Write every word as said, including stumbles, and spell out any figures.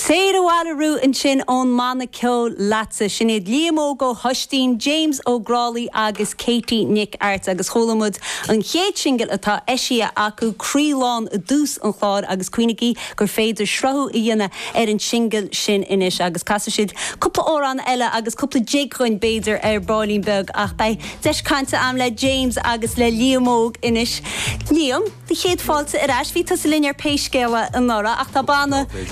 Séireháileú an sin ón mana ceol latsa sinnéad Liam Ó go Hosteen, James O'Grady agus Katie Nick Art agus cholamud an chéad single atá eisia acu crílán a dús an chláir agus cuineaí gur féidir srathú i dhéine ar an single sin inis agus casa siad cúpla órán eile agus cúpla déagchuin béidir ar Bálín Beg ach bei deis canta am le James agus le Liam Ó inis. Liam, the chéad fáilte ar eis, bhí tas a línear péiscéile an nora ach tá bána